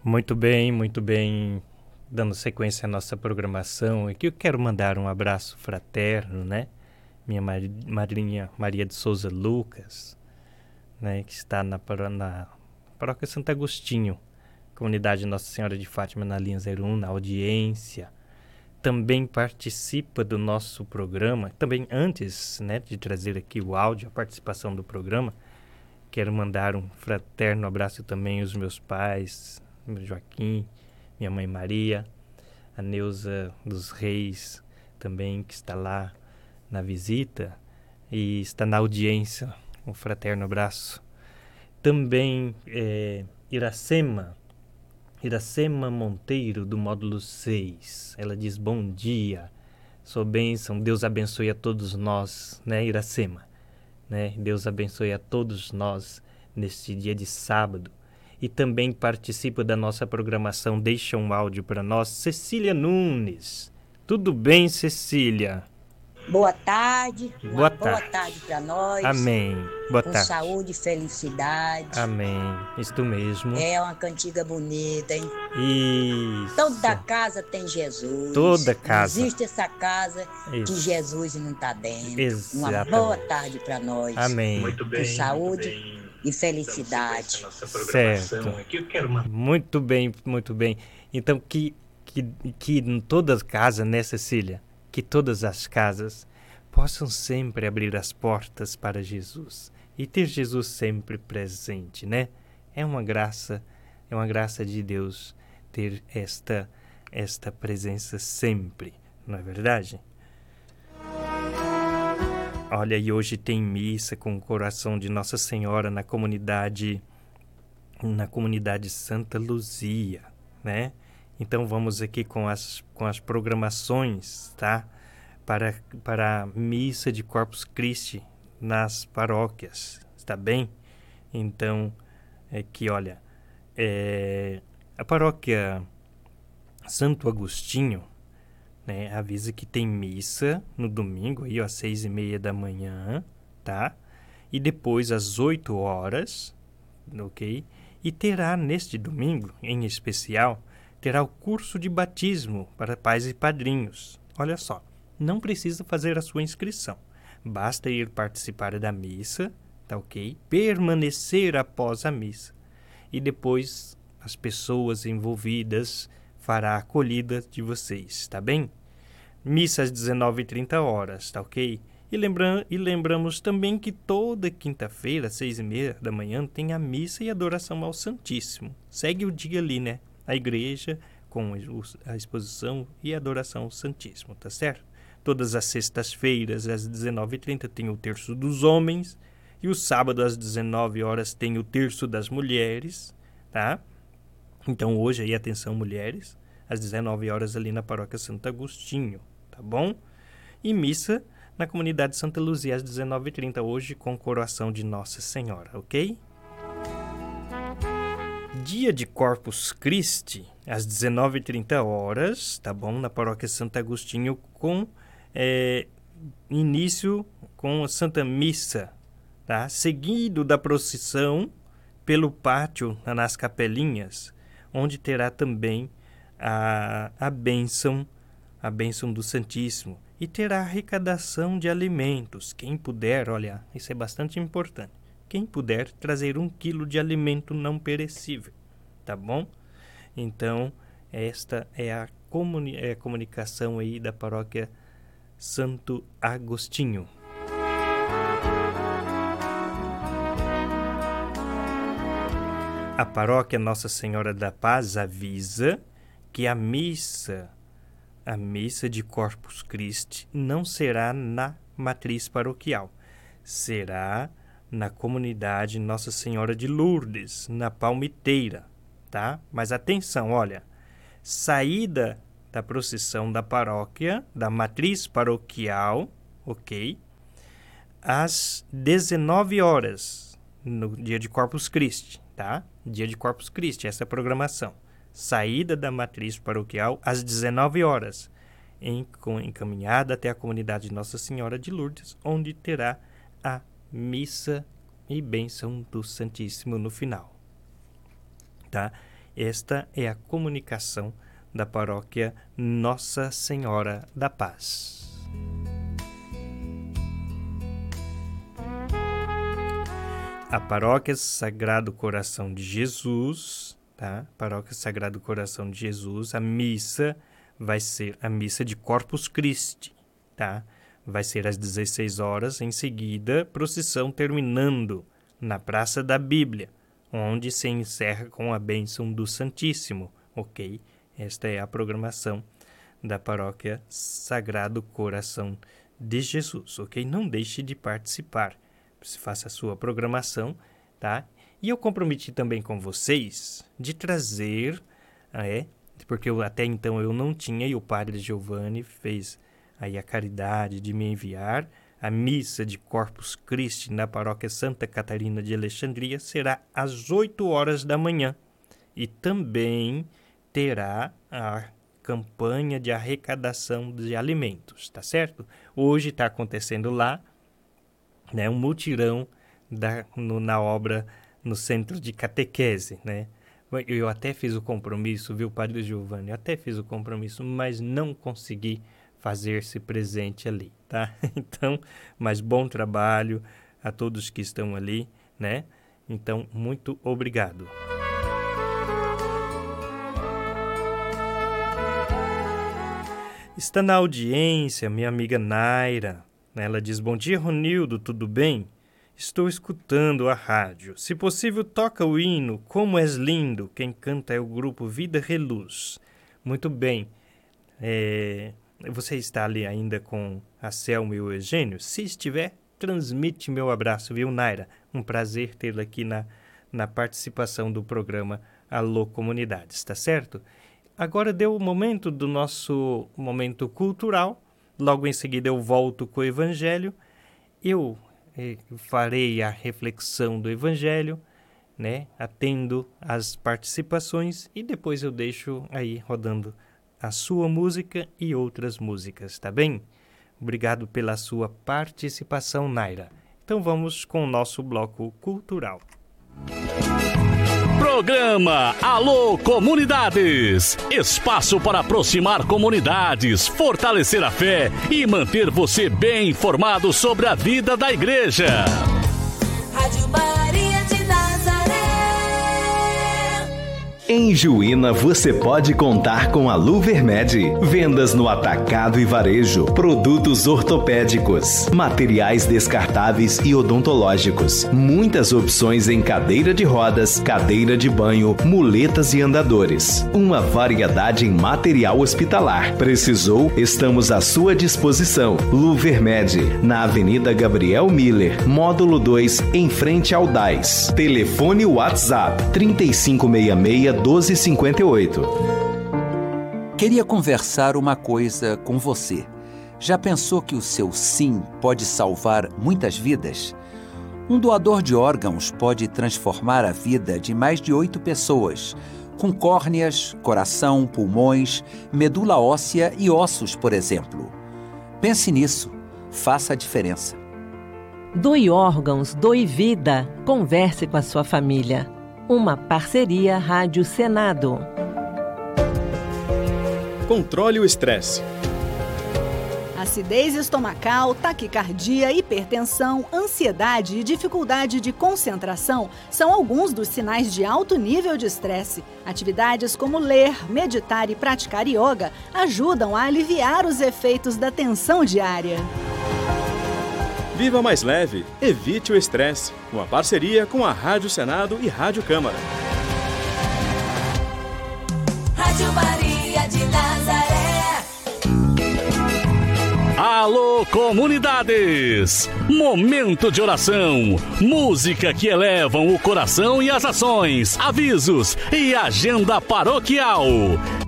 Muito bem, muito bem. Dando sequência à nossa programação, aqui eu quero mandar um abraço fraterno, né? Minha madrinha Maria de Souza Lucas, né? Que está na Paróquia Santo Agostinho, comunidade Nossa Senhora de Fátima, na linha 01, na audiência. Também participa do nosso programa, também antes, né, de trazer aqui o áudio, a participação do programa, quero mandar um fraterno abraço também aos meus pais, meu Joaquim, minha mãe Maria, a Neuza dos Reis também, que está lá na visita e está na audiência. Um fraterno abraço. Também Iracema Monteiro, do módulo 6. Ela diz: bom dia, sua bênção, Deus abençoe a todos nós, né, Iracema? Né? Deus abençoe a todos nós neste dia de sábado. E também participa da nossa programação, deixa um áudio para nós, Cecília Nunes. Tudo bem, Cecília? Boa tarde, Boa boa tarde. tarde para nós. Amém. Boa Com tarde. saúde e felicidade. Amém. Isto mesmo. É uma cantiga bonita, hein? Isso. Toda casa tem Jesus. Toda Não casa. existe essa casa que Isso. Jesus não está dentro. Exatamente. Uma boa tarde para nós. Amém. Muito bem, Com saúde muito bem. e felicidade. Nossa programação Certo. aqui eu quero uma... Muito bem, muito bem. Então, que em todas as casas, né, Cecília? Que todas as casas possam sempre abrir as portas para Jesus e ter Jesus sempre presente, né? É uma graça de Deus ter esta presença sempre, não é verdade? Olha, e hoje tem missa com o coração de Nossa Senhora na comunidade Santa Luzia, né? Então vamos aqui com as programações, tá? Para a missa de Corpus Christi nas paróquias, está bem? Então, olha, a paróquia Santo Agostinho, né, avisa que tem missa no domingo, aí, às 6:30 da manhã, tá? E depois às 8 horas, ok? E terá neste domingo, em especial, terá o curso de batismo para pais e padrinhos. Olha só, não precisa fazer a sua inscrição. Basta ir participar da missa, tá ok? Permanecer após a missa. E depois as pessoas envolvidas fará a acolhida de vocês, tá bem? Missa às 19h30, tá ok? E lembramos também que toda quinta-feira, às 6:30 da manhã, tem a missa e adoração ao Santíssimo. Segue o dia ali, né? A igreja com a exposição e a adoração ao Santíssimo, tá certo? Todas as sextas-feiras, às 19h30, tem o terço dos homens. E o sábado, às 19 horas, tem o terço das mulheres, tá? Então, hoje, aí, atenção, mulheres, às 19 horas, ali na Paróquia Santo Agostinho, tá bom? E missa na comunidade Santa Luzia, às 19h30, hoje, com coroação de Nossa Senhora, ok? Dia de Corpus Christi, às 19h30, tá bom? Na Paróquia Santo Agostinho, com início com a Santa Missa, tá? Seguido da procissão pelo pátio, nas capelinhas, onde terá também a bênção do Santíssimo. E terá arrecadação de alimentos. Quem puder, olha, isso é bastante importante. Quem puder trazer 1 quilo de alimento não perecível, tá bom? Então, esta é a comunicação aí da paróquia Santo Agostinho. A paróquia Nossa Senhora da Paz avisa que a missa de Corpus Christi não será na matriz paroquial, será na comunidade Nossa Senhora de Lourdes, na Palmiteira, tá? Mas atenção, olha, saída da procissão da paróquia, da matriz paroquial, ok? Às 19 horas, no dia de Corpus Christi, tá? Dia de Corpus Christi, essa é a programação. Saída da matriz paroquial às 19 horas, encaminhada até a comunidade Nossa Senhora de Lourdes, onde terá a missa e bênção do Santíssimo no final, tá? Esta é a comunicação da paróquia Nossa Senhora da Paz. A paróquia Sagrado Coração de Jesus, tá? Paróquia Sagrado Coração de Jesus, a missa vai ser a missa de Corpus Christi, tá? Vai ser às 16 horas, em seguida, procissão terminando na Praça da Bíblia, onde se encerra com a bênção do Santíssimo, ok? Esta é a programação da Paróquia Sagrado Coração de Jesus, ok? Não deixe de participar, faça a sua programação, tá? E eu comprometi também com vocês de trazer, porque até então eu não tinha, e o Padre Giovanni fez aí a caridade de me enviar. A missa de Corpus Christi na paróquia Santa Catarina de Alexandria será às 8 horas da manhã. E também terá a campanha de arrecadação de alimentos, tá certo? Hoje está acontecendo lá, né, um mutirão na obra no centro de catequese, né? Eu até fiz o compromisso, viu, Padre Giovanni? Eu até fiz o compromisso, mas não consegui fazer-se presente ali, tá? Então, mas bom trabalho a todos que estão ali, né? Então, muito obrigado. Está na audiência minha amiga Naira. Ela diz: bom dia, Ronildo, tudo bem? Estou escutando a rádio. Se possível, toca o hino Como És Lindo. Quem canta é o grupo Vida Reluz. Muito bem. Você está ali ainda com a Selma e o Eugênio? Se estiver, transmite meu abraço, viu, Naira? Um prazer tê-la aqui na participação do programa Alô Comunidades, tá certo? Agora deu o momento do nosso momento cultural. Logo em seguida eu volto com o Evangelho. Eu farei a reflexão do Evangelho, né? Atendo às participações e depois eu deixo aí rodando a sua música e outras músicas, tá bem? Obrigado pela sua participação, Naira. Então vamos com o nosso bloco cultural. Programa Alô Comunidades. Espaço para aproximar comunidades, fortalecer a fé e manter você bem informado sobre a vida da igreja. Rádio Maria de Nazaré. Em Juína você pode contar com a Luvermed. Vendas no atacado e varejo, produtos ortopédicos, materiais descartáveis e odontológicos. Muitas opções em cadeira de rodas, cadeira de banho, muletas e andadores. Uma variedade em material hospitalar. Precisou? Estamos à sua disposição. Luvermed, na Avenida Gabriel Miller, Módulo 2, em frente ao DAIS. Telefone WhatsApp 3566-1258. Queria conversar uma coisa com você. Já pensou que o seu sim pode salvar muitas vidas? Um doador de órgãos pode transformar a vida de mais de 8 pessoas, com córneas, coração, pulmões, medula óssea e ossos, por exemplo. Pense nisso. Faça a diferença. Doe órgãos, doe vida. Converse com a sua família. Uma parceria Rádio Senado. Controle o estresse. Acidez estomacal, taquicardia, hipertensão, ansiedade e dificuldade de concentração são alguns dos sinais de alto nível de estresse. Atividades como ler, meditar e praticar yoga ajudam a aliviar os efeitos da tensão diária. Viva mais leve, evite o estresse. Uma parceria com a Rádio Senado e Rádio Câmara. Rádio Maria de Nazaré. Alô Comunidades. Momento de oração. Música que elevam o coração e as ações, avisos e agenda paroquial.